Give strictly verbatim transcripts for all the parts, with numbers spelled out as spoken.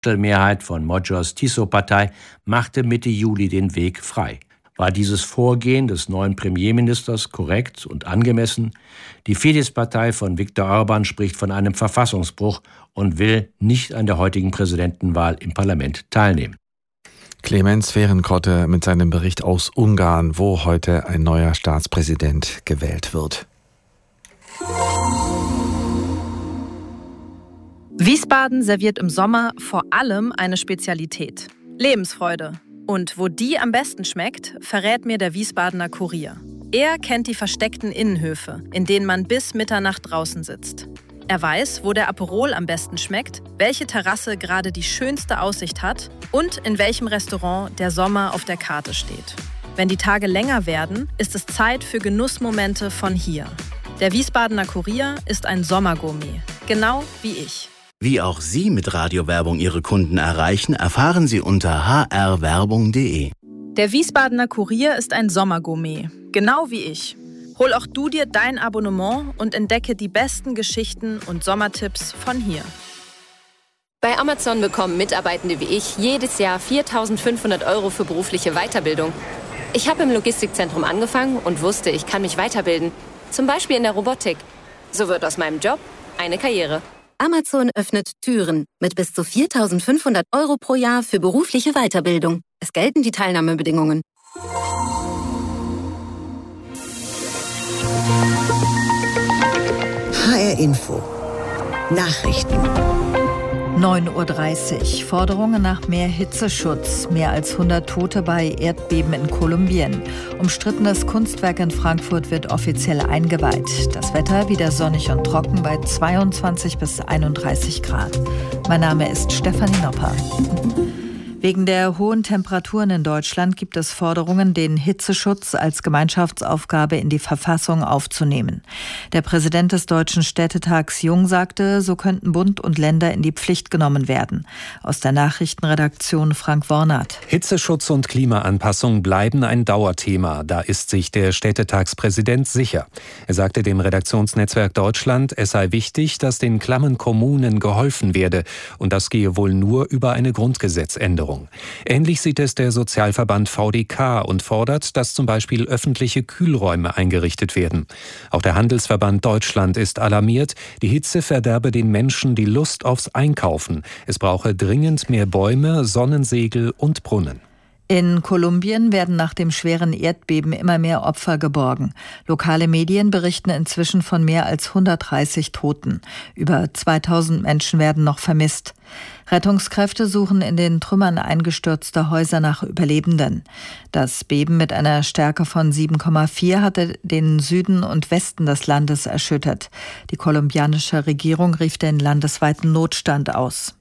Mehrheit von Mojos Tiso-Partei machte Mitte Juli den Weg frei. War dieses Vorgehen des neuen Premierministers korrekt und angemessen? Die Fidesz-Partei von Viktor Orbán spricht von einem Verfassungsbruch und will nicht an der heutigen Präsidentenwahl im Parlament teilnehmen. Clemens Fehrenkotte mit seinem Bericht aus Ungarn, wo heute ein neuer Staatspräsident gewählt wird. Wiesbaden serviert im Sommer vor allem eine Spezialität: Lebensfreude. Und wo die am besten schmeckt, verrät mir der Wiesbadener Kurier. Er kennt die versteckten Innenhöfe, in denen man bis Mitternacht draußen sitzt. Er weiß, wo der Aperol am besten schmeckt, welche Terrasse gerade die schönste Aussicht hat und in welchem Restaurant der Sommer auf der Karte steht. Wenn die Tage länger werden, ist es Zeit für Genussmomente von hier. Der Wiesbadener Kurier ist ein Sommergourmet, genau wie ich. Wie auch Sie mit Radiowerbung Ihre Kunden erreichen, erfahren Sie unter h r werbung punkt d e. Der Wiesbadener Kurier ist ein Sommergourmet, genau wie ich. Hol auch du dir dein Abonnement und entdecke die besten Geschichten und Sommertipps von hier. Bei Amazon bekommen Mitarbeitende wie ich jedes Jahr viertausendfünfhundert Euro für berufliche Weiterbildung. Ich habe im Logistikzentrum angefangen und wusste, ich kann mich weiterbilden. Zum Beispiel in der Robotik. So wird aus meinem Job eine Karriere. Amazon öffnet Türen mit bis zu viertausendfünfhundert Euro pro Jahr für berufliche Weiterbildung. Es gelten die Teilnahmebedingungen. H R Info. Nachrichten. neun Uhr dreißig. Forderungen nach mehr Hitzeschutz. Mehr als hundert Tote bei Erdbeben in Kolumbien. Umstrittenes Kunstwerk in Frankfurt wird offiziell eingeweiht. Das Wetter wieder sonnig und trocken bei zweiundzwanzig bis einunddreißig Grad. Mein Name ist Stefanie Nopper. Wegen der hohen Temperaturen in Deutschland gibt es Forderungen, den Hitzeschutz als Gemeinschaftsaufgabe in die Verfassung aufzunehmen. Der Präsident des Deutschen Städtetags Jung sagte, so könnten Bund und Länder in die Pflicht genommen werden. Aus der Nachrichtenredaktion Frank Wornath. Hitzeschutz und Klimaanpassung bleiben ein Dauerthema. Da ist sich der Städtetagspräsident sicher. Er sagte dem Redaktionsnetzwerk Deutschland, es sei wichtig, dass den klammen Kommunen geholfen werde. Und das gehe wohl nur über eine Grundgesetzänderung. Ähnlich sieht es der Sozialverband V D K und fordert, dass zum Beispiel öffentliche Kühlräume eingerichtet werden. Auch der Handelsverband Deutschland ist alarmiert, die Hitze verderbe den Menschen die Lust aufs Einkaufen. Es brauche dringend mehr Bäume, Sonnensegel und Brunnen. In Kolumbien werden nach dem schweren Erdbeben immer mehr Opfer geborgen. Lokale Medien berichten inzwischen von mehr als hundertdreißig Toten. Über zweitausend Menschen werden noch vermisst. Rettungskräfte suchen in den Trümmern eingestürzter Häuser nach Überlebenden. Das Beben mit einer Stärke von sieben Komma vier hatte den Süden und Westen des Landes erschüttert. Die kolumbianische Regierung rief den landesweiten Notstand aus.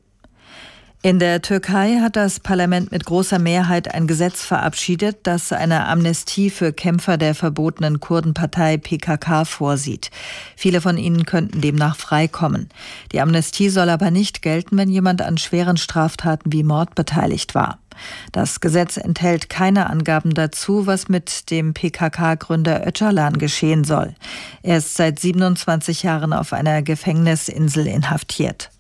In der Türkei hat das Parlament mit großer Mehrheit ein Gesetz verabschiedet, das eine Amnestie für Kämpfer der verbotenen Kurdenpartei P K K vorsieht. Viele von ihnen könnten demnach freikommen. Die Amnestie soll aber nicht gelten, wenn jemand an schweren Straftaten wie Mord beteiligt war. Das Gesetz enthält keine Angaben dazu, was mit dem P K K-Gründer Öcalan geschehen soll. Er ist seit siebenundzwanzig Jahren auf einer Gefängnisinsel inhaftiert.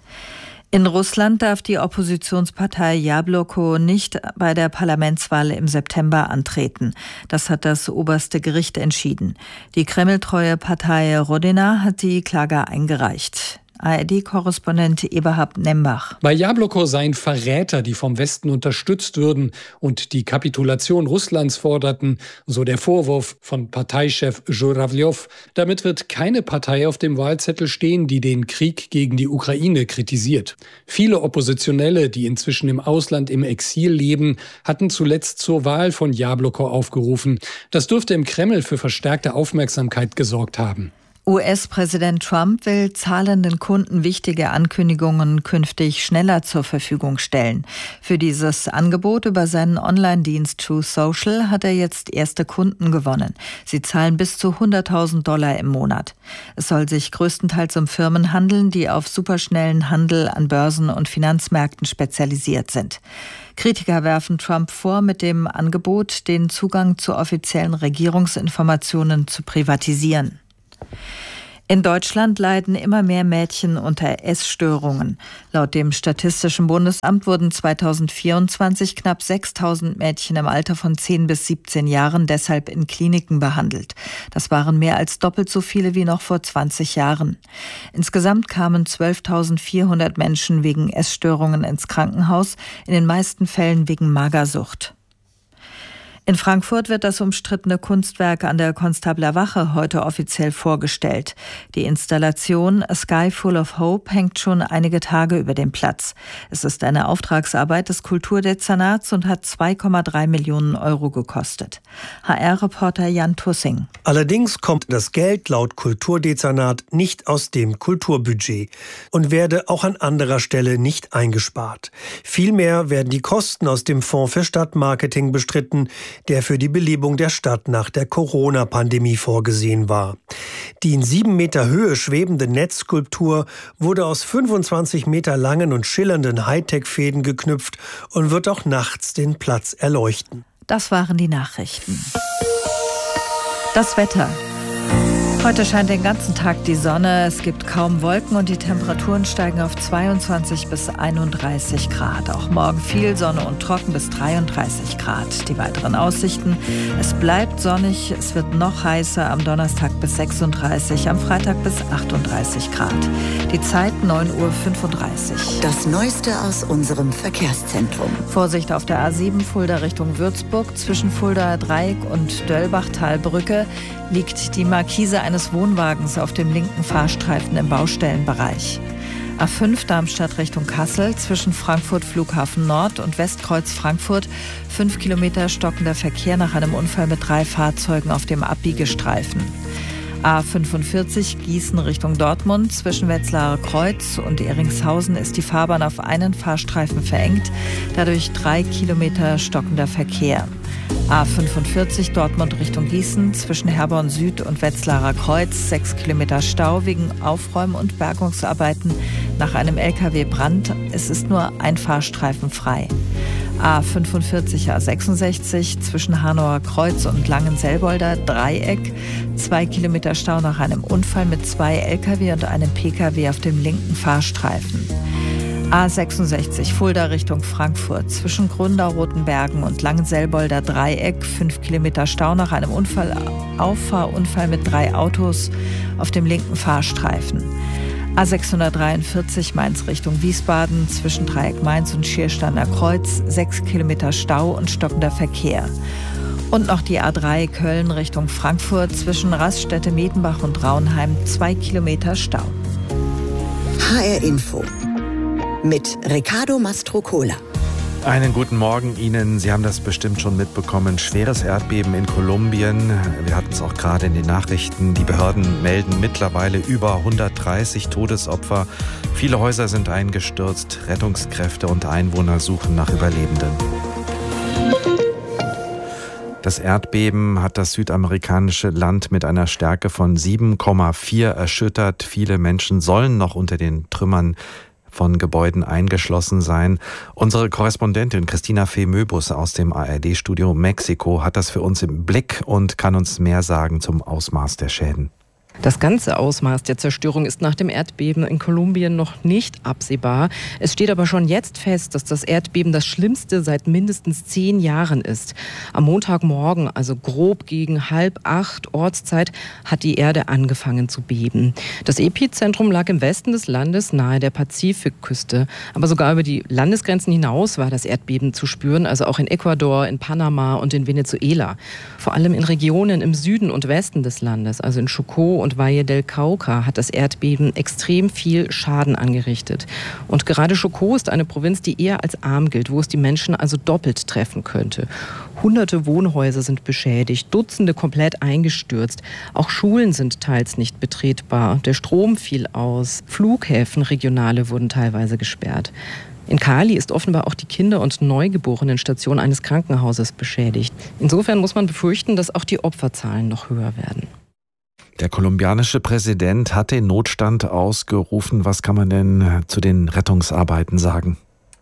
In Russland darf die Oppositionspartei Jabloko nicht bei der Parlamentswahl im September antreten. Das hat das oberste Gericht entschieden. Die kremltreue Partei Rodina hat die Klage eingereicht. A R D-Korrespondent Eberhard Nembach. Bei Jabloko seien Verräter, die vom Westen unterstützt würden und die Kapitulation Russlands forderten, so der Vorwurf von Parteichef Żurawljow. Damit wird keine Partei auf dem Wahlzettel stehen, die den Krieg gegen die Ukraine kritisiert. Viele Oppositionelle, die inzwischen im Ausland im Exil leben, hatten zuletzt zur Wahl von Jabloko aufgerufen. Das dürfte im Kreml für verstärkte Aufmerksamkeit gesorgt haben. U S-Präsident Trump will zahlenden Kunden wichtige Ankündigungen künftig schneller zur Verfügung stellen. Für dieses Angebot über seinen Online-Dienst Truth Social hat er jetzt erste Kunden gewonnen. Sie zahlen bis zu hunderttausend Dollar im Monat. Es soll sich größtenteils um Firmen handeln, die auf superschnellen Handel an Börsen und Finanzmärkten spezialisiert sind. Kritiker werfen Trump vor, mit dem Angebot den Zugang zu offiziellen Regierungsinformationen zu privatisieren. In Deutschland leiden immer mehr Mädchen unter Essstörungen. Laut dem Statistischen Bundesamt wurden zweitausendvierundzwanzig knapp sechstausend Mädchen im Alter von zehn bis siebzehn Jahren deshalb in Kliniken behandelt. Das waren mehr als doppelt so viele wie noch vor zwanzig Jahren. Insgesamt kamen zwölftausendvierhundert Menschen wegen Essstörungen ins Krankenhaus, in den meisten Fällen wegen Magersucht. In Frankfurt wird das umstrittene Kunstwerk an der Konstabler Wache heute offiziell vorgestellt. Die Installation A Sky Full of Hope hängt schon einige Tage über dem Platz. Es ist eine Auftragsarbeit des Kulturdezernats und hat zwei Komma drei Millionen Euro gekostet. H R-Reporter Jan Tussing. Allerdings kommt das Geld laut Kulturdezernat nicht aus dem Kulturbudget und werde auch an anderer Stelle nicht eingespart. Vielmehr werden die Kosten aus dem Fonds für Stadtmarketing bestritten, der für die Belebung der Stadt nach der Corona-Pandemie vorgesehen war. Die in sieben Meter Höhe schwebende Netzskulptur wurde aus fünfundzwanzig Meter langen und schillernden Hightech-Fäden geknüpft und wird auch nachts den Platz erleuchten. Das waren die Nachrichten. Das Wetter. Heute scheint den ganzen Tag die Sonne, es gibt kaum Wolken und die Temperaturen steigen auf zweiundzwanzig bis einunddreißig Grad. Auch morgen viel Sonne und trocken bis dreiunddreißig Grad. Die weiteren Aussichten: Es bleibt sonnig, es wird noch heißer, am Donnerstag bis sechsunddreißig, am Freitag bis achtunddreißig Grad. Die Zeit neun Uhr fünfunddreißig. Das Neueste aus unserem Verkehrszentrum. Vorsicht auf der A sieben Fulda Richtung Würzburg. Zwischen Fuldaer Dreieck und Döllbachtalbrücke liegt die Markise eines Wohnwagens auf dem linken Fahrstreifen im Baustellenbereich. A fünf Darmstadt Richtung Kassel, zwischen Frankfurt Flughafen Nord und Westkreuz Frankfurt, fünf Kilometer stockender Verkehr nach einem Unfall mit drei Fahrzeugen auf dem Abbiegestreifen. A fünfundvierzig Gießen Richtung Dortmund, zwischen Wetzlarer Kreuz und Eringshausen ist die Fahrbahn auf einen Fahrstreifen verengt, dadurch drei Kilometer stockender Verkehr. A fünfundvierzig Dortmund Richtung Gießen, zwischen Herborn Süd und Wetzlarer Kreuz, sechs Kilometer Stau wegen Aufräum- und Bergungsarbeiten nach einem L K W-Brand. Es ist nur ein Fahrstreifen frei. A fünfundvierzig A sechsundsechzig zwischen Hanauer Kreuz und Langenselbolder Dreieck, zwei Kilometer Stau nach einem Unfall mit zwei L K W und einem P K W auf dem linken Fahrstreifen. A sechsundsechzig Fulda Richtung Frankfurt, zwischen Gründau-Rotenbergen und Langenselbolder Dreieck, fünf Kilometer Stau nach einem Unfall, Auffahrunfall mit drei Autos auf dem linken Fahrstreifen. A sechshundertdreiundvierzig Mainz Richtung Wiesbaden, zwischen Dreieck Mainz und Schiersteiner Kreuz, sechs Kilometer Stau und stockender Verkehr. Und noch die A drei Köln Richtung Frankfurt, zwischen Raststätte Medenbach und Raunheim, zwei Kilometer Stau. H R Info mit Riccardo Mastrocola. Einen guten Morgen Ihnen. Sie haben das bestimmt schon mitbekommen. Schweres Erdbeben in Kolumbien. Wir hatten es auch gerade in den Nachrichten. Die Behörden melden mittlerweile über hundertdreißig Todesopfer. Viele Häuser sind eingestürzt. Rettungskräfte und Einwohner suchen nach Überlebenden. Das Erdbeben hat das südamerikanische Land mit einer Stärke von sieben Komma vier erschüttert. Viele Menschen sollen noch unter den Trümmern von Gebäuden eingeschlossen sein. Unsere Korrespondentin Christina Fee-Möbus aus dem A R D-Studio Mexiko hat das für uns im Blick und kann uns mehr sagen zum Ausmaß der Schäden. Das ganze Ausmaß der Zerstörung ist nach dem Erdbeben in Kolumbien noch nicht absehbar. Es steht aber schon jetzt fest, dass das Erdbeben das schlimmste seit mindestens zehn Jahren ist. Am Montagmorgen, also grob gegen halb acht Ortszeit, hat die Erde angefangen zu beben. Das Epizentrum lag im Westen des Landes nahe der Pazifikküste. Aber sogar über die Landesgrenzen hinaus war das Erdbeben zu spüren, also auch in Ecuador, in Panama und in Venezuela. Vor allem in Regionen im Süden und Westen des Landes, also in Chocó und Valle del Cauca, hat das Erdbeben extrem viel Schaden angerichtet. Und gerade Chocó ist eine Provinz, die eher als arm gilt, wo es die Menschen also doppelt treffen könnte. Hunderte Wohnhäuser sind beschädigt, Dutzende komplett eingestürzt. Auch Schulen sind teils nicht betretbar. Der Strom fiel aus. Flughäfen, regionale, wurden teilweise gesperrt. In Cali ist offenbar auch die Kinder- und Neugeborenenstation eines Krankenhauses beschädigt. Insofern muss man befürchten, dass auch die Opferzahlen noch höher werden. Der kolumbianische Präsident hat den Notstand ausgerufen. Was kann man denn zu den Rettungsarbeiten sagen?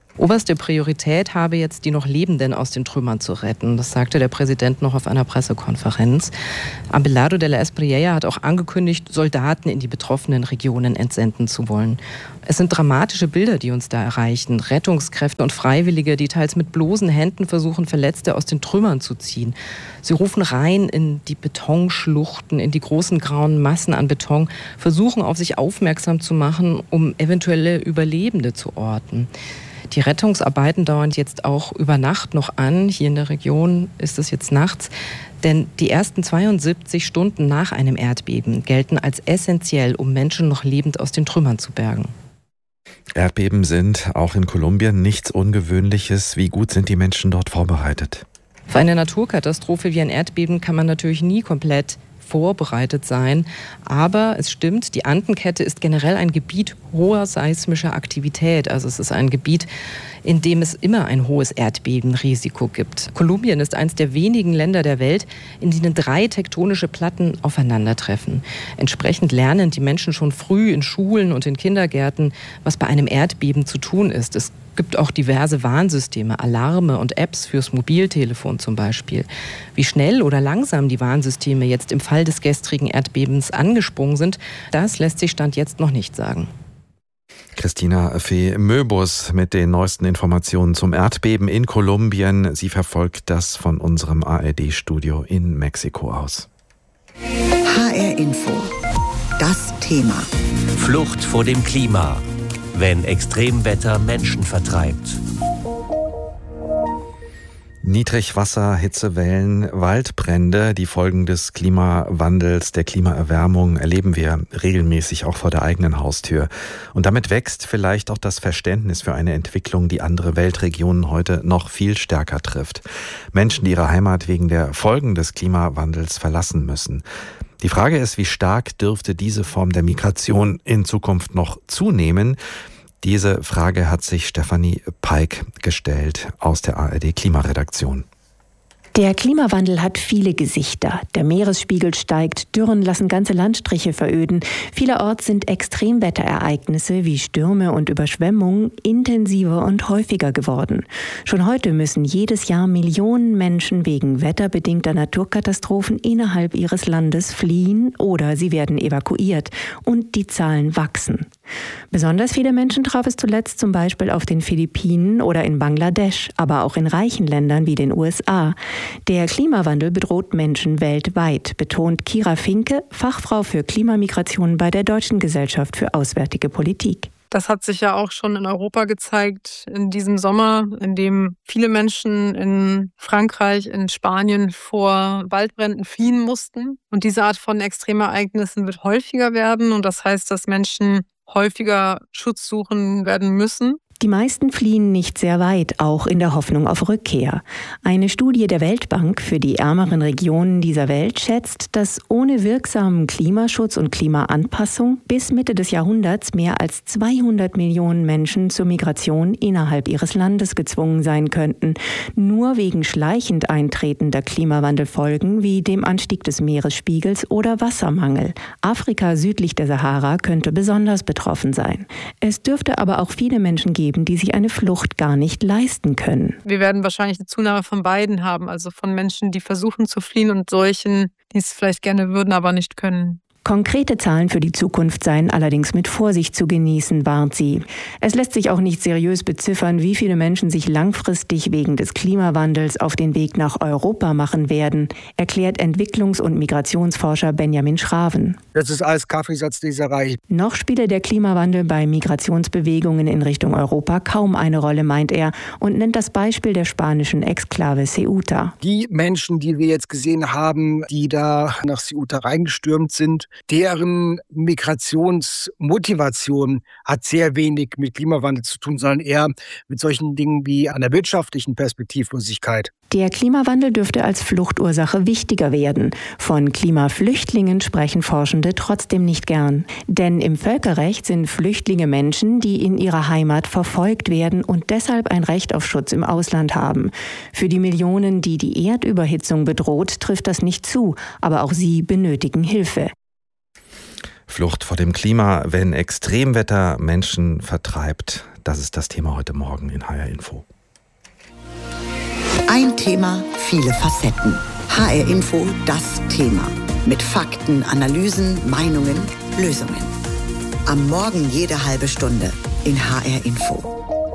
Oberste Priorität habe jetzt, die noch Lebenden aus den Trümmern zu retten. Das sagte der Präsident noch auf einer Pressekonferenz. Abelardo Della Espriella hat auch angekündigt, Soldaten in die betroffenen Regionen entsenden zu wollen. Es sind dramatische Bilder, die uns da erreichen. Rettungskräfte und Freiwillige, die teils mit bloßen Händen versuchen, Verletzte aus den Trümmern zu ziehen. Sie rufen rein in die Betonschluchten, in die großen grauen Massen an Beton, versuchen auf sich aufmerksam zu machen, um eventuelle Überlebende zu orten. Die Rettungsarbeiten dauern jetzt auch über Nacht noch an. Hier in der Region ist es jetzt nachts. Denn die ersten zweiundsiebzig Stunden nach einem Erdbeben gelten als essentiell, um Menschen noch lebend aus den Trümmern zu bergen. Erdbeben sind auch in Kolumbien nichts Ungewöhnliches. Wie gut sind die Menschen dort vorbereitet? Für eine Naturkatastrophe wie ein Erdbeben kann man natürlich nie komplett vorbereitet sein. Aber es stimmt, die Andenkette ist generell ein Gebiet hoher seismischer Aktivität. Also es ist ein Gebiet, in dem es immer ein hohes Erdbebenrisiko gibt. Kolumbien ist eines der wenigen Länder der Welt, in denen drei tektonische Platten aufeinandertreffen. Entsprechend lernen die Menschen schon früh in Schulen und in Kindergärten, was bei einem Erdbeben zu tun ist. Es gibt auch diverse Warnsysteme, Alarme und Apps fürs Mobiltelefon zum Beispiel. Wie schnell oder langsam die Warnsysteme jetzt im Fall des gestrigen Erdbebens angesprungen sind, das lässt sich Stand jetzt noch nicht sagen. Christina Fee Möbus mit den neuesten Informationen zum Erdbeben in Kolumbien. Sie verfolgt das von unserem A R D-Studio in Mexiko aus. H R Info. Das Thema. Flucht vor dem Klima. Wenn Extremwetter Menschen vertreibt. Niedrigwasser, Hitzewellen, Waldbrände, die Folgen des Klimawandels, der Klimaerwärmung erleben wir regelmäßig auch vor der eigenen Haustür. Und damit wächst vielleicht auch das Verständnis für eine Entwicklung, die andere Weltregionen heute noch viel stärker trifft. Menschen, die ihre Heimat wegen der Folgen des Klimawandels verlassen müssen. Die Frage ist, wie stark dürfte diese Form der Migration in Zukunft noch zunehmen? Diese Frage hat sich Stefanie Peik gestellt aus der A R D-Klimaredaktion. Der Klimawandel hat viele Gesichter. Der Meeresspiegel steigt, Dürren lassen ganze Landstriche veröden. Vielerorts sind Extremwetterereignisse wie Stürme und Überschwemmungen intensiver und häufiger geworden. Schon heute müssen jedes Jahr Millionen Menschen wegen wetterbedingter Naturkatastrophen innerhalb ihres Landes fliehen oder sie werden evakuiert. Und die Zahlen wachsen. Besonders viele Menschen traf es zuletzt zum Beispiel auf den Philippinen oder in Bangladesch, aber auch in reichen Ländern wie den U S A. Der Klimawandel bedroht Menschen weltweit, betont Kira Finke, Fachfrau für Klimamigration bei der Deutschen Gesellschaft für Auswärtige Politik. Das hat sich ja auch schon in Europa gezeigt, in diesem Sommer, in dem viele Menschen in Frankreich, in Spanien vor Waldbränden fliehen mussten. Und diese Art von Extremereignissen wird häufiger werden. Und das heißt, dass Menschen häufiger Schutz suchen werden müssen. Die meisten fliehen nicht sehr weit, auch in der Hoffnung auf Rückkehr. Eine Studie der Weltbank für die ärmeren Regionen dieser Welt schätzt, dass ohne wirksamen Klimaschutz und Klimaanpassung bis Mitte des Jahrhunderts mehr als zweihundert Millionen Menschen zur Migration innerhalb ihres Landes gezwungen sein könnten. Nur wegen schleichend eintretender Klimawandelfolgen wie dem Anstieg des Meeresspiegels oder Wassermangel. Afrika südlich der Sahara könnte besonders betroffen sein. Es dürfte aber auch viele Menschen geben, die sich eine Flucht gar nicht leisten können. Wir werden wahrscheinlich eine Zunahme von beiden haben, also von Menschen, die versuchen zu fliehen und solchen, die es vielleicht gerne würden, aber nicht können. Konkrete Zahlen für die Zukunft seien allerdings mit Vorsicht zu genießen, warnt sie. Es lässt sich auch nicht seriös beziffern, wie viele Menschen sich langfristig wegen des Klimawandels auf den Weg nach Europa machen werden, erklärt Entwicklungs- und Migrationsforscher Benjamin Schraven. Das ist alles Kaffeesatzleserei. Noch spiele der Klimawandel bei Migrationsbewegungen in Richtung Europa kaum eine Rolle, meint er, und nennt das Beispiel der spanischen Exklave Ceuta. Die Menschen, die wir jetzt gesehen haben, die da nach Ceuta reingestürmt sind, deren Migrationsmotivation hat sehr wenig mit Klimawandel zu tun, sondern eher mit solchen Dingen wie einer wirtschaftlichen Perspektivlosigkeit. Der Klimawandel dürfte als Fluchtursache wichtiger werden. Von Klimaflüchtlingen sprechen Forschende trotzdem nicht gern. Denn im Völkerrecht sind Flüchtlinge Menschen, die in ihrer Heimat verfolgt werden und deshalb ein Recht auf Schutz im Ausland haben. Für die Millionen, die die Erdüberhitzung bedroht, trifft das nicht zu, aber auch sie benötigen Hilfe. Flucht vor dem Klima, wenn Extremwetter Menschen vertreibt. Das ist das Thema heute Morgen in H R Info. Ein Thema, viele Facetten. H R Info, das Thema. Mit Fakten, Analysen, Meinungen, Lösungen. Am Morgen jede halbe Stunde in H R Info.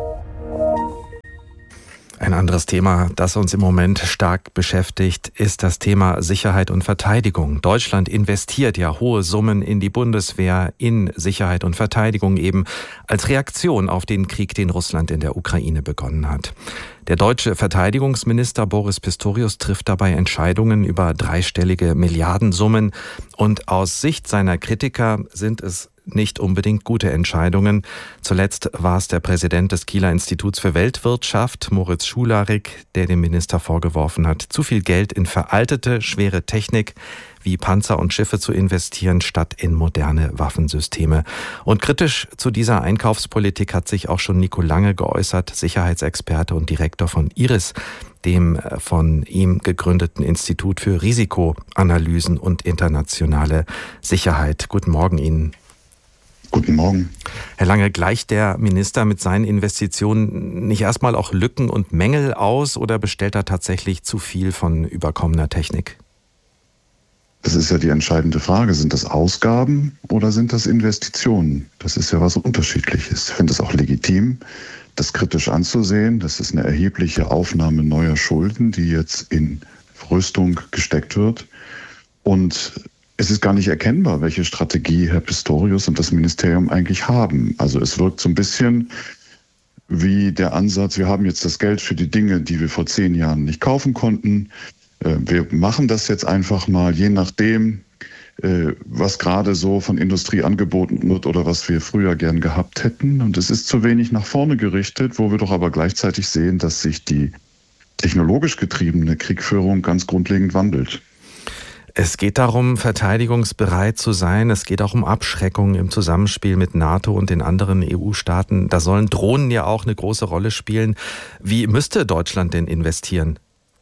Ein anderes Thema, das uns im Moment stark beschäftigt, ist das Thema Sicherheit und Verteidigung. Deutschland investiert ja hohe Summen in die Bundeswehr, in Sicherheit und Verteidigung eben als Reaktion auf den Krieg, den Russland in der Ukraine begonnen hat. Der deutsche Verteidigungsminister Boris Pistorius trifft dabei Entscheidungen über dreistellige Milliardensummen. Und aus Sicht seiner Kritiker sind es nicht unbedingt gute Entscheidungen. Zuletzt war es der Präsident des Kieler Instituts für Weltwirtschaft, Moritz Schularik, der dem Minister vorgeworfen hat, zu viel Geld in veraltete, schwere Technik wie Panzer und Schiffe zu investieren, statt in moderne Waffensysteme. Und kritisch zu dieser Einkaufspolitik hat sich auch schon Nico Lange geäußert, Sicherheitsexperte und Direktor von IRIS, dem von ihm gegründeten Institut für Risikoanalysen und internationale Sicherheit. Guten Morgen Ihnen. Guten Morgen. Herr Lange, gleicht der Minister mit seinen Investitionen nicht erstmal auch Lücken und Mängel aus oder bestellt er tatsächlich zu viel von überkommener Technik? Das ist ja die entscheidende Frage. Sind das Ausgaben oder sind das Investitionen? Das ist ja was Unterschiedliches. Ich finde es auch legitim, das kritisch anzusehen. Das ist eine erhebliche Aufnahme neuer Schulden, die jetzt in Rüstung gesteckt wird. Und es ist gar nicht erkennbar, welche Strategie Herr Pistorius und das Ministerium eigentlich haben. Also es wirkt so ein bisschen wie der Ansatz, wir haben jetzt das Geld für die Dinge, die wir vor zehn Jahren nicht kaufen konnten. Wir machen das jetzt einfach mal, je nachdem, was gerade so von Industrie angeboten wird oder was wir früher gern gehabt hätten. Und es ist zu wenig nach vorne gerichtet, wo wir doch aber gleichzeitig sehen, dass sich die technologisch getriebene Kriegführung ganz grundlegend wandelt. Es geht darum, verteidigungsbereit zu sein. Es geht auch um Abschreckung im Zusammenspiel mit NATO und den anderen E U-Staaten. Da sollen Drohnen ja auch eine große Rolle spielen. Wie müsste Deutschland denn investieren?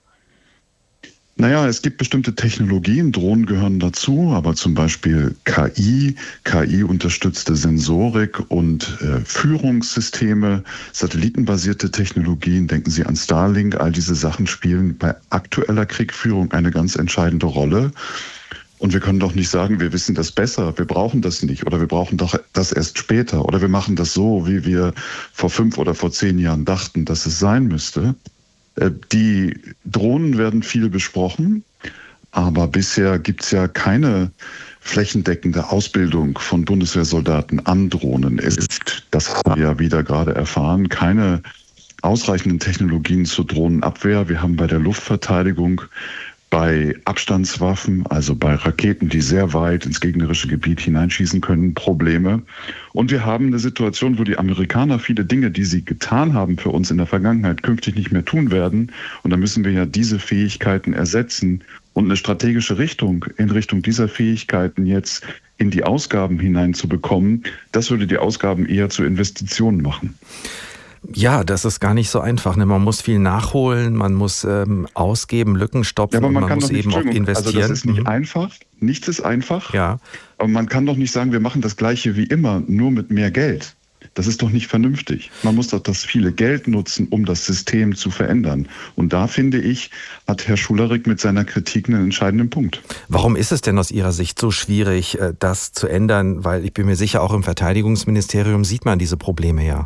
Naja, es gibt bestimmte Technologien, Drohnen gehören dazu, aber zum Beispiel K I, K I-unterstützte Sensorik und äh, Führungssysteme, satellitenbasierte Technologien, denken Sie an Starlink, all diese Sachen spielen bei aktueller Kriegführung eine ganz entscheidende Rolle. Und wir können doch nicht sagen, wir wissen das besser, wir brauchen das nicht oder wir brauchen doch das erst später oder wir machen das so, wie wir vor fünf oder vor zehn Jahren dachten, dass es sein müsste. Die Drohnen werden viel besprochen, aber bisher gibt es ja keine flächendeckende Ausbildung von Bundeswehrsoldaten an Drohnen. Es ist, das haben wir ja wieder gerade erfahren, keine ausreichenden Technologien zur Drohnenabwehr. Wir haben bei der Luftverteidigung, bei Abstandswaffen, also bei Raketen, die sehr weit ins gegnerische Gebiet hineinschießen können, Probleme. Und wir haben eine Situation, wo die Amerikaner viele Dinge, die sie getan haben für uns in der Vergangenheit, künftig nicht mehr tun werden. Und da müssen wir ja diese Fähigkeiten ersetzen und eine strategische Richtung in Richtung dieser Fähigkeiten jetzt in die Ausgaben hineinzubekommen. Das würde die Ausgaben eher zu Investitionen machen. Ja, das ist gar nicht so einfach. Ne? Man muss viel nachholen, man muss ähm, ausgeben, Lücken stopfen, ja, aber man, und man kann muss eben auch investieren. Also das ist nicht mhm. einfach, nichts ist einfach. Ja. Aber man kann doch nicht sagen, wir machen das Gleiche wie immer, nur mit mehr Geld. Das ist doch nicht vernünftig. Man muss doch das viele Geld nutzen, um das System zu verändern. Und da, finde ich, hat Herr Schularik mit seiner Kritik einen entscheidenden Punkt. Warum ist es denn aus Ihrer Sicht so schwierig, das zu ändern? Weil ich bin mir sicher, auch im Verteidigungsministerium sieht man diese Probleme ja.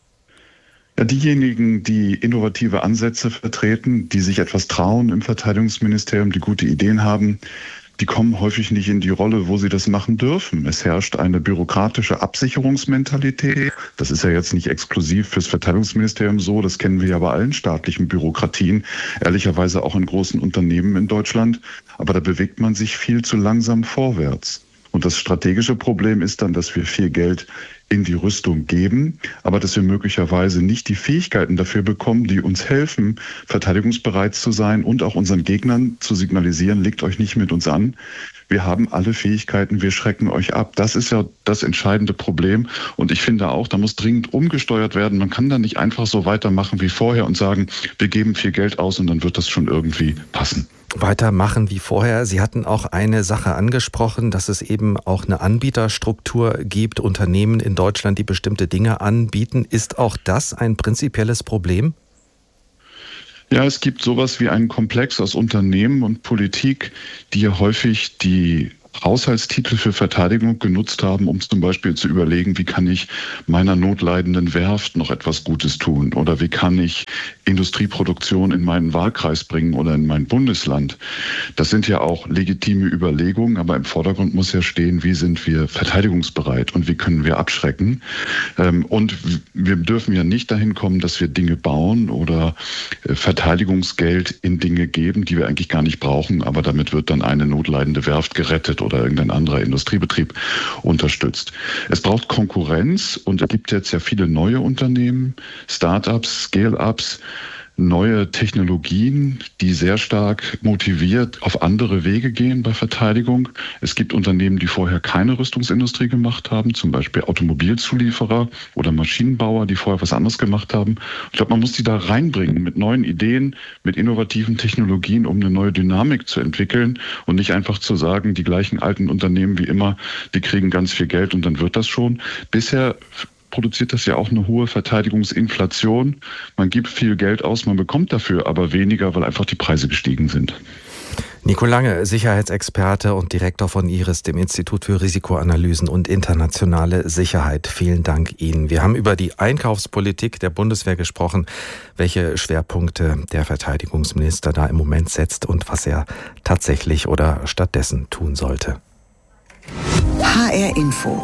Ja, diejenigen, die innovative Ansätze vertreten, die sich etwas trauen im Verteidigungsministerium, die gute Ideen haben, die kommen häufig nicht in die Rolle, wo sie das machen dürfen. Es herrscht eine bürokratische Absicherungsmentalität. Das ist ja jetzt nicht exklusiv fürs Verteidigungsministerium so, das kennen wir ja bei allen staatlichen Bürokratien, ehrlicherweise auch in großen Unternehmen in Deutschland. Aber da bewegt man sich viel zu langsam vorwärts. Und das strategische Problem ist dann, dass wir viel Geld in die Rüstung geben, aber dass wir möglicherweise nicht die Fähigkeiten dafür bekommen, die uns helfen, verteidigungsbereit zu sein und auch unseren Gegnern zu signalisieren, legt euch nicht mit uns an. Wir haben alle Fähigkeiten, wir schrecken euch ab. Das ist ja das entscheidende Problem. Und ich finde auch, da muss dringend umgesteuert werden. Man kann da nicht einfach so weitermachen wie vorher und sagen, wir geben viel Geld aus und dann wird das schon irgendwie passen. weitermachen wie vorher. Sie hatten auch eine Sache angesprochen, dass es eben auch eine Anbieterstruktur gibt, Unternehmen in Deutschland, die bestimmte Dinge anbieten. Ist auch das ein prinzipielles Problem? Ja, es gibt sowas wie einen Komplex aus Unternehmen und Politik, die häufig die Haushaltstitel für Verteidigung genutzt haben, um zum Beispiel zu überlegen, wie kann ich meiner notleidenden Werft noch etwas Gutes tun oder wie kann ich Industrieproduktion in meinen Wahlkreis bringen oder in mein Bundesland. Das sind ja auch legitime Überlegungen, aber im Vordergrund muss ja stehen, wie sind wir verteidigungsbereit und wie können wir abschrecken. Und wir dürfen ja nicht dahin kommen, dass wir Dinge bauen oder Verteidigungsgeld in Dinge geben, die wir eigentlich gar nicht brauchen, aber damit wird dann eine notleidende Werft gerettet oder irgendein anderer Industriebetrieb unterstützt. Es braucht Konkurrenz und es gibt jetzt ja viele neue Unternehmen, Start-ups, Scale-ups, neue Technologien, die sehr stark motiviert auf andere Wege gehen bei Verteidigung. Es gibt Unternehmen, die vorher keine Rüstungsindustrie gemacht haben, zum Beispiel Automobilzulieferer oder Maschinenbauer, die vorher was anderes gemacht haben. Ich glaube, man muss die da reinbringen mit neuen Ideen, mit innovativen Technologien, um eine neue Dynamik zu entwickeln und nicht einfach zu sagen, die gleichen alten Unternehmen wie immer, die kriegen ganz viel Geld und dann wird das schon. Bisher produziert das ja auch eine hohe Verteidigungsinflation. Man gibt viel Geld aus, man bekommt dafür aber weniger, weil einfach die Preise gestiegen sind. Nico Lange, Sicherheitsexperte und Direktor von I R I S, dem Institut für Risikoanalysen und internationale Sicherheit. Vielen Dank Ihnen. Wir haben über die Einkaufspolitik der Bundeswehr gesprochen, welche Schwerpunkte der Verteidigungsminister da im Moment setzt und was er tatsächlich oder stattdessen tun sollte. H R Info.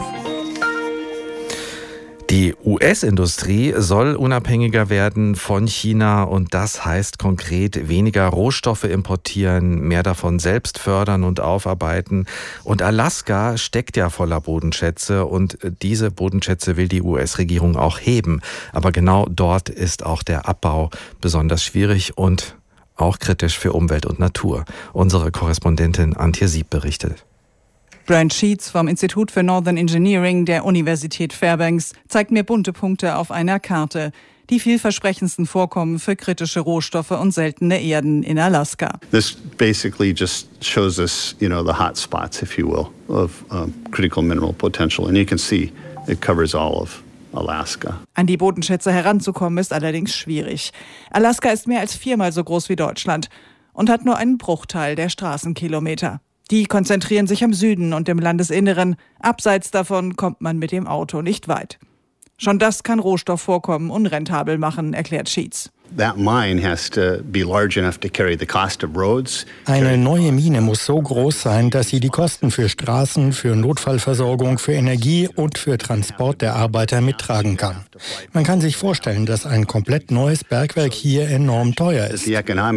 Die U S-Industrie soll unabhängiger werden von China und das heißt konkret weniger Rohstoffe importieren, mehr davon selbst fördern und aufarbeiten. Und Alaska steckt ja voller Bodenschätze und diese Bodenschätze will die U S-Regierung auch heben. Aber genau dort ist auch der Abbau besonders schwierig und auch kritisch für Umwelt und Natur. Unsere Korrespondentin Antje Sieb berichtet. Brent Sheets vom Institut für Northern Engineering der Universität Fairbanks zeigt mir bunte Punkte auf einer Karte. Die vielversprechendsten Vorkommen für kritische Rohstoffe und seltene Erden in Alaska. This basically just shows us, you know, the hot spots, if you will, of um, critical mineral potential. And you can see it covers all of Alaska. An die Bodenschätze heranzukommen ist allerdings schwierig. Alaska ist mehr als viermal so groß wie Deutschland und hat nur einen Bruchteil der Straßenkilometer. Die konzentrieren sich am Süden und im Landesinneren. Abseits davon kommt man mit dem Auto nicht weit. Schon das kann Rohstoffvorkommen unrentabel machen, erklärt Sheets. Eine neue Mine muss so groß sein, dass sie die Kosten für Straßen, für Notfallversorgung, für Energie und für Transport der Arbeiter mittragen kann. Man kann sich vorstellen, dass ein komplett neues Bergwerk hier enorm teuer ist.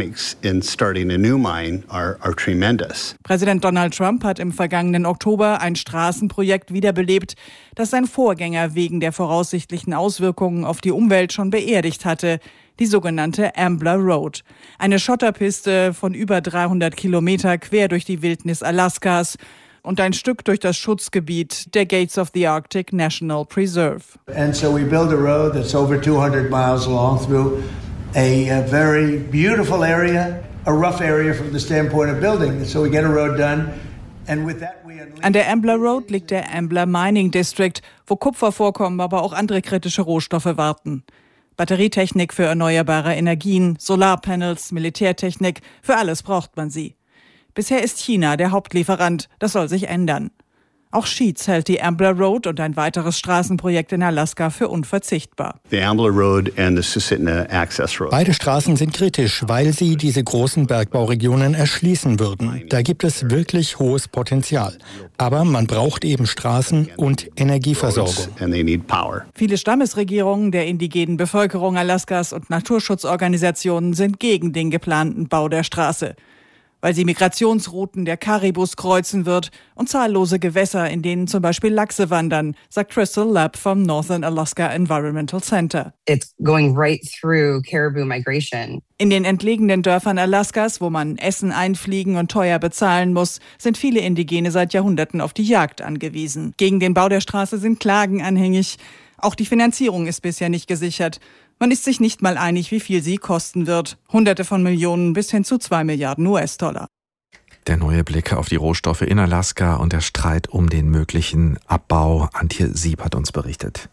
Präsident Donald Trump hat im vergangenen Oktober ein Straßenprojekt wiederbelebt, das sein Vorgänger wegen der voraussichtlichen Auswirkungen auf die Umwelt schon beerdigt hatte. Die sogenannte Ambler Road. Eine Schotterpiste von über dreihundert Kilometer quer durch die Wildnis Alaskas und ein Stück durch das Schutzgebiet der Gates of the Arctic National Preserve. And so we build a road that's over two hundred miles long through a, a very beautiful area, a rough area from the standpoint of building. So we get a road done. And with that we An der Ambler Road liegt der Ambler Mining District, wo Kupfervorkommen, aber auch andere kritische Rohstoffe warten. Batterietechnik für erneuerbare Energien, Solarpanels, Militärtechnik, für alles braucht man sie. Bisher ist China der Hauptlieferant, das soll sich ändern. Auch Sheets hält die Ambler Road und ein weiteres Straßenprojekt in Alaska für unverzichtbar. The Ambler Road and the Susitna Access Road. Beide Straßen sind kritisch, weil sie diese großen Bergbauregionen erschließen würden. Da gibt es wirklich hohes Potenzial. Aber man braucht eben Straßen und Energieversorgung. And they need power. Viele Stammesregierungen der indigenen Bevölkerung Alaskas und Naturschutzorganisationen sind gegen den geplanten Bau der Straße, weil sie Migrationsrouten der Karibus kreuzen wird und zahllose Gewässer, in denen zum Beispiel Lachse wandern, sagt Crystal Lapp vom Northern Alaska Environmental Center. It's going right through caribou migration. In den entlegenen Dörfern Alaskas, wo man Essen einfliegen und teuer bezahlen muss, sind viele Indigene seit Jahrhunderten auf die Jagd angewiesen. Gegen den Bau der Straße sind Klagen anhängig. Auch die Finanzierung ist bisher nicht gesichert. Man ist sich nicht mal einig, wie viel sie kosten wird. Hunderte von Millionen bis hin zu zwei Milliarden U S-Dollar. Der neue Blick auf die Rohstoffe in Alaska und der Streit um den möglichen Abbau. Antje Sieb hat uns berichtet.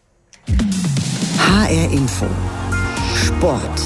H R Info. Sport.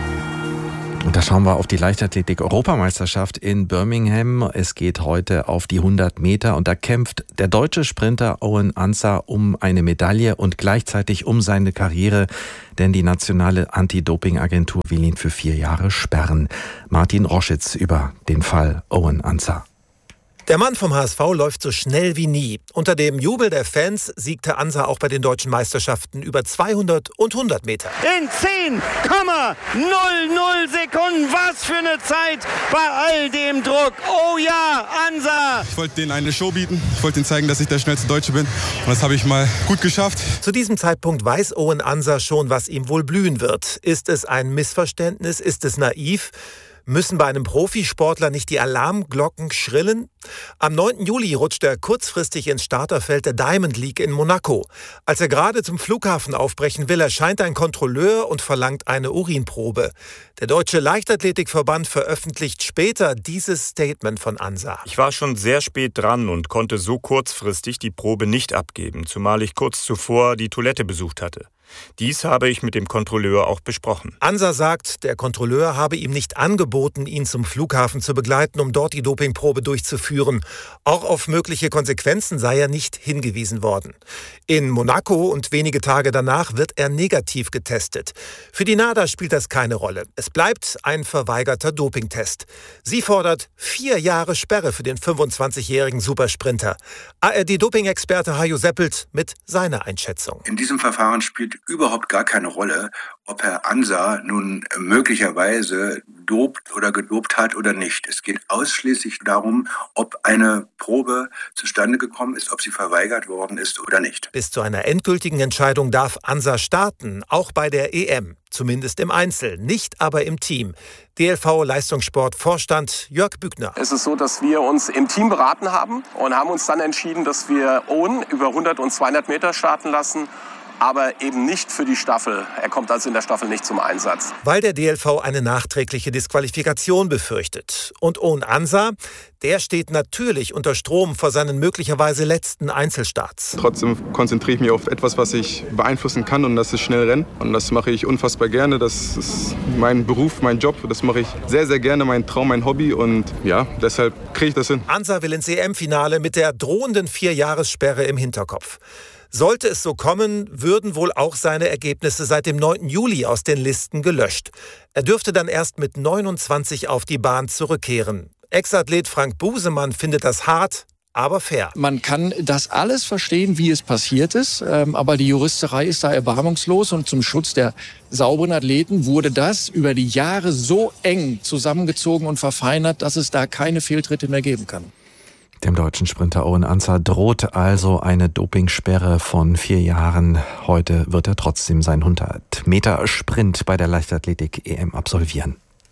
Und da schauen wir auf die Leichtathletik-Europameisterschaft in Birmingham. Es geht heute auf die hundert Meter und da kämpft der deutsche Sprinter Owen Ansah um eine Medaille und gleichzeitig um seine Karriere, denn die nationale Anti-Doping-Agentur will ihn für vier Jahre sperren. Martin Roschitz über den Fall Owen Ansah. Der Mann vom H S V läuft so schnell wie nie. Unter dem Jubel der Fans siegte Ansah auch bei den deutschen Meisterschaften über zweihundert und hundert Meter. In zehn Komma null null Sekunden. Was für eine Zeit bei all dem Druck. Oh ja, Ansah. Ich wollte denen eine Show bieten. Ich wollte ihnen zeigen, dass ich der schnellste Deutsche bin. Und das habe ich mal gut geschafft. Zu diesem Zeitpunkt weiß Owen Ansah schon, was ihm wohl blühen wird. Ist es ein Missverständnis? Ist es naiv? Müssen bei einem Profisportler nicht die Alarmglocken schrillen? Am neunten Juli rutscht er kurzfristig ins Starterfeld der Diamond League in Monaco. Als er gerade zum Flughafen aufbrechen will, erscheint ein Kontrolleur und verlangt eine Urinprobe. Der Deutsche Leichtathletikverband veröffentlicht später dieses Statement von Ansah. Ich war schon sehr spät dran und konnte so kurzfristig die Probe nicht abgeben, zumal ich kurz zuvor die Toilette besucht hatte. Dies habe ich mit dem Kontrolleur auch besprochen. Ansah sagt, der Kontrolleur habe ihm nicht angeboten, ihn zum Flughafen zu begleiten, um dort die Dopingprobe durchzuführen. Auch auf mögliche Konsequenzen sei er nicht hingewiesen worden. In Monaco und wenige Tage danach wird er negativ getestet. Für die NADA spielt das keine Rolle. Es bleibt ein verweigerter Dopingtest. Sie fordert vier Jahre Sperre für den fünfundzwanzigjährigen Supersprinter. A R D-Doping-Experte Hajo Seppelt mit seiner Einschätzung. In diesem Verfahren spielt überhaupt gar keine Rolle, ob Herr Ansah nun möglicherweise dopt oder gedopt hat oder nicht. Es geht ausschließlich darum, ob eine Probe zustande gekommen ist, ob sie verweigert worden ist oder nicht. Bis zu einer endgültigen Entscheidung darf Ansah starten, auch bei der E M. Zumindest im Einzel, nicht aber im Team. D L V-Leistungssport-Vorstand Jörg Bügner. Es ist so, dass wir uns im Team beraten haben und haben uns dann entschieden, dass wir Owen über hundert und zweihundert Meter starten lassen, aber eben nicht für die Staffel. Er kommt also in der Staffel nicht zum Einsatz. Weil der D L V eine nachträgliche Disqualifikation befürchtet. Und Owen Ansah, der steht natürlich unter Strom vor seinen möglicherweise letzten Einzelstarts. Trotzdem konzentriere ich mich auf etwas, was ich beeinflussen kann, und das ist schnell Rennen. Und das mache ich unfassbar gerne. Das ist mein Beruf, mein Job. Das mache ich sehr, sehr gerne, mein Traum, mein Hobby. Und ja, deshalb kriege ich das hin. Ansah will ins E M-Finale mit der drohenden Vierjahressperre im Hinterkopf. Sollte es so kommen, würden wohl auch seine Ergebnisse seit dem neunten Juli aus den Listen gelöscht. Er dürfte dann erst mit neunundzwanzig auf die Bahn zurückkehren. Ex-Athlet Frank Busemann findet das hart, aber fair. Man kann das alles verstehen, wie es passiert ist, aber die Juristerei ist da erbarmungslos und zum Schutz der sauberen Athleten wurde das über die Jahre so eng zusammengezogen und verfeinert, dass es da keine Fehltritte mehr geben kann. Dem deutschen Sprinter Owen Ansah droht also eine Dopingsperre von vier Jahren. Heute wird er trotzdem seinen hundert Meter Sprint bei der Leichtathletik-E M absolvieren.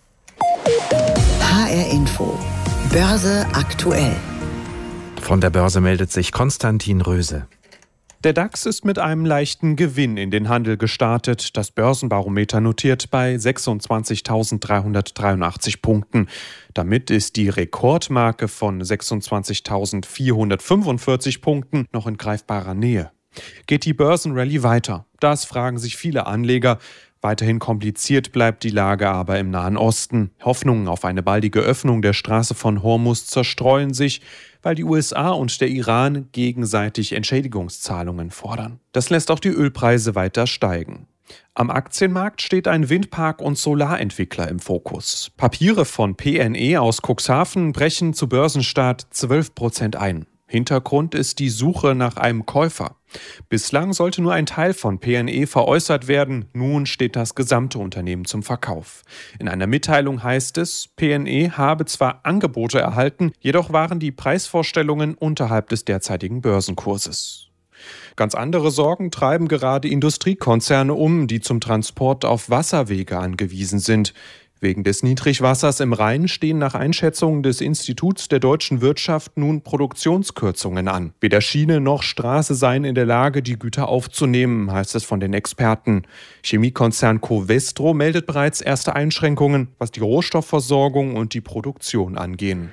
H R Info. Börse aktuell. Von der Börse meldet sich Konstantin Röse. Der DAX ist mit einem leichten Gewinn in den Handel gestartet. Das Börsenbarometer notiert bei sechsundzwanzigtausenddreihundertdreiundachtzig Punkten. Damit ist die Rekordmarke von sechsundzwanzigtausendvierhundertfünfundvierzig Punkten noch in greifbarer Nähe. Geht die Börsenrallye weiter? Das fragen sich viele Anleger. Weiterhin kompliziert bleibt die Lage aber im Nahen Osten. Hoffnungen auf eine baldige Öffnung der Straße von Hormuz zerstreuen sich, weil die U S A und der Iran gegenseitig Entschädigungszahlungen fordern. Das lässt auch die Ölpreise weiter steigen. Am Aktienmarkt steht ein Windpark- und Solarentwickler im Fokus. Papiere von P N E aus Cuxhaven brechen zu Börsenstart zwölf Prozent ein. Hintergrund ist die Suche nach einem Käufer. Bislang sollte nur ein Teil von P N E veräußert werden. Nun steht das gesamte Unternehmen zum Verkauf. In einer Mitteilung heißt es, P N E habe zwar Angebote erhalten, jedoch waren die Preisvorstellungen unterhalb des derzeitigen Börsenkurses. Ganz andere Sorgen treiben gerade Industriekonzerne um, die zum Transport auf Wasserwege angewiesen sind. Wegen des Niedrigwassers im Rhein stehen nach Einschätzungen des Instituts der deutschen Wirtschaft nun Produktionskürzungen an. Weder Schiene noch Straße seien in der Lage, die Güter aufzunehmen, heißt es von den Experten. Chemiekonzern Covestro meldet bereits erste Einschränkungen, was die Rohstoffversorgung und die Produktion angehen.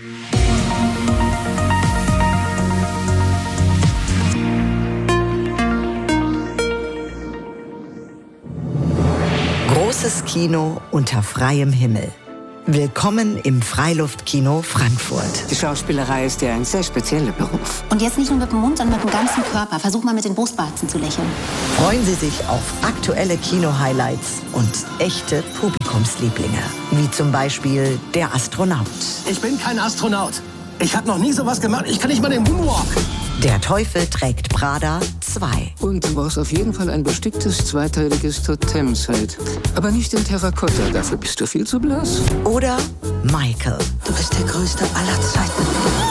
Großes Kino unter freiem Himmel. Willkommen im Freiluftkino Frankfurt. Die Schauspielerei ist ja ein sehr spezieller Beruf. Und jetzt nicht nur mit dem Mund, sondern mit dem ganzen Körper. Versuch mal mit den Brustwarzen zu lächeln. Freuen Sie sich auf aktuelle Kino-Highlights und echte Publikumslieblinge. Wie zum Beispiel Der Astronaut. Ich bin kein Astronaut. Ich habe noch nie sowas gemacht. Ich kann nicht mal den Moonwalk. Der Teufel trägt Prada zwei. Und du brauchst auf jeden Fall ein besticktes zweiteiliges Totemset. Aber nicht in Terrakotta, dafür bist du viel zu blass. Oder Michael. Du bist der Größte aller Zeiten.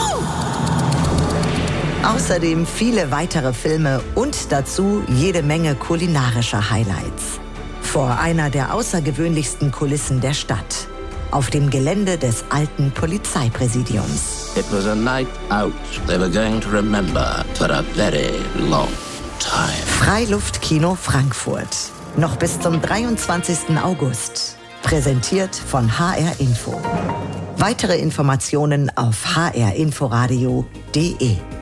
Außerdem viele weitere Filme und dazu jede Menge kulinarischer Highlights. Vor einer der außergewöhnlichsten Kulissen der Stadt. Auf dem Gelände des alten Polizeipräsidiums. It was a night out they were going to remember for a very long time. Freiluftkino Frankfurt. Noch bis zum dreiundzwanzigsten August. Präsentiert von H R Info. Weitere Informationen auf h r inforadio punkt d e.